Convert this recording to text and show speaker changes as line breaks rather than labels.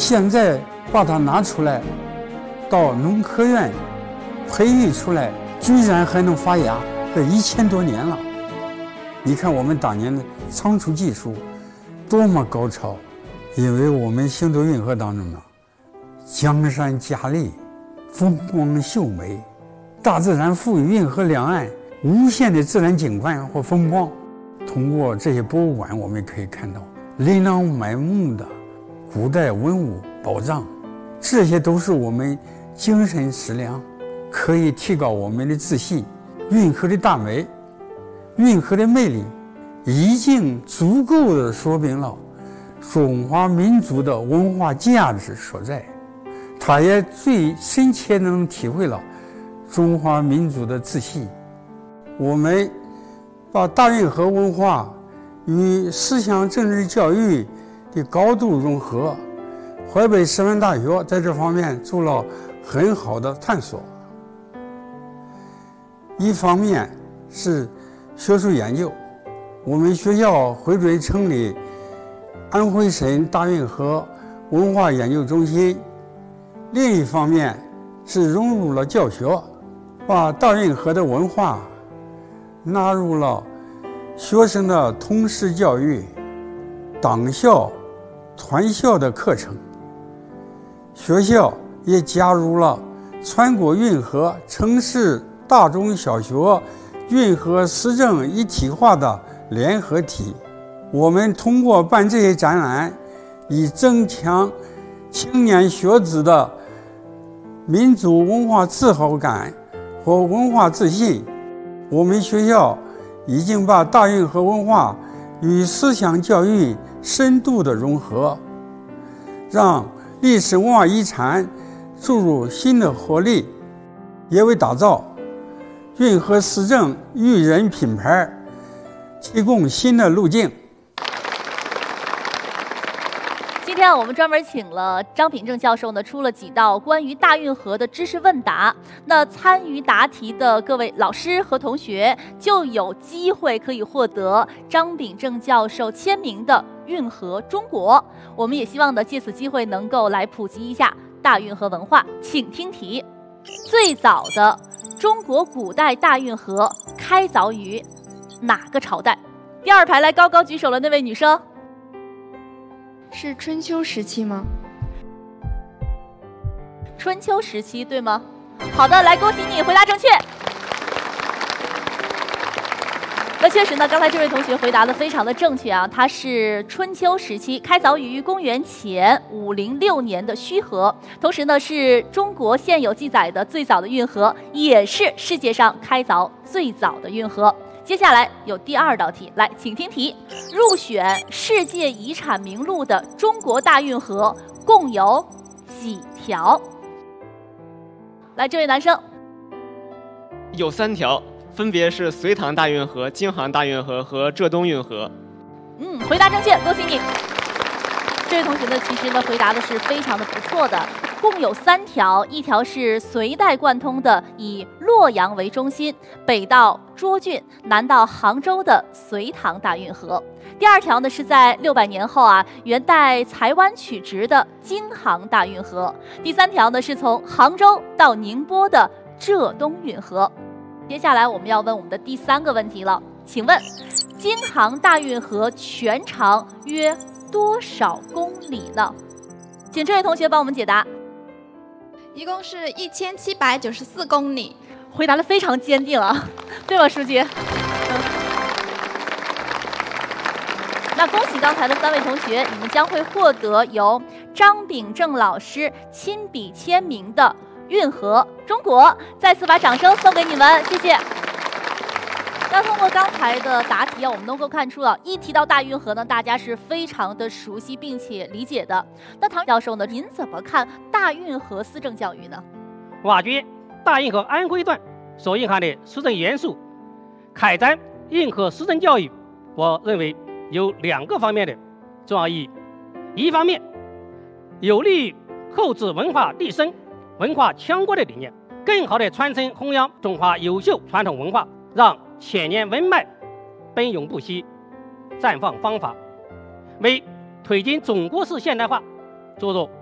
现在把它拿出来，到农科院培育出来，居然还能发芽，这1000多年了。你看我们当年的仓储技术多么高超，因为我们行走运河当中呢，江山佳丽，风光秀美，大自然赋予运河两岸无限的自然景观和风光。通过这些博物馆，我们可以看到琳琅满目的古代文物宝藏，这些都是我们精神食粮，可以提高我们的自信。运河的大美，运河的魅力，已经足够的说明了中华民族的文化价值所在，它也最深切地能体会了中华民族的自信。我们把大运河文化与思想政治教育的高度融合，淮北师范大学在这方面做了很好的探索。一方面是学术研究，我们学校回准成立安徽省大运河文化研究中心；另一方面是融入了教学，把大运河的文化纳入了学生的通识教育、党校、团校的课程。学校也加入了全国运河城市大中小学运河施政一体化的联合体。我们通过办这些展览，以增强青年学子的民族文化自豪感和文化自信。我们学校已经把大运河文化与思想教育深度的融合，让历史文化遗产注入新的活力，也为打造运河施政育人品牌提供新的路径。
今天我们专门请了张秉正教授呢，出了几道关于大运河的知识问答。那参与答题的各位老师和同学就有机会可以获得张秉正教授签名的《运河中国》。我们也希望呢，借此机会能够来普及一下大运河文化。请听题：最早的中国古代大运河开凿于哪个朝代？第二排来高高举手的那位女生。
是春秋时期吗？
春秋时期对吗？好的，来恭喜你回答正确。那确实呢，刚才这位同学回答的非常的正确啊，它是春秋时期开凿于公元前506年的胥河，同时呢是中国现有记载的最早的运河，也是世界上开凿最早的运河。接下来有第二道题，来，请听题：入选世界遗产名录的中国大运河共有几条？来，这位男生。
有3条，分别是隋唐大运河、京杭大运河和浙东运河。
回答正确，恭喜你。这位同学呢，其实呢回答的是非常的不错的，共有3条，一条是隋代贯通的以洛阳为中心，北到涿郡，南到杭州的隋唐大运河。第2条呢是在600年后啊，元代台湾取直的京杭大运河。第3条呢是从杭州到宁波的浙东运河。接下来我们要问我们的第3个问题了，请问京杭大运河全长约多少公里呢？请这位同学帮我们解答。
一共是1794公里。
回答得非常坚定啊，对吗，书记？那恭喜刚才的3位同学，你们将会获得由张秉正老师亲笔签名的《运河中国》，再次把掌声送给你们，谢谢。那通过刚才的答题啊，我们能够看出啊，一提到大运河呢，大家是非常的熟悉并且理解的。那唐教授呢，您怎么看大运河思政教育呢？
挖掘大运河安徽段所蕴含的施政元素，开展运河施政教育，我认为有2个方面的重要意义。一方面，有利于后置文化立身、文化强国的理念，更好地传承弘扬中华优秀传统文化，让千年文脉奔涌不息，绽放方法，为推进中国式现代化做出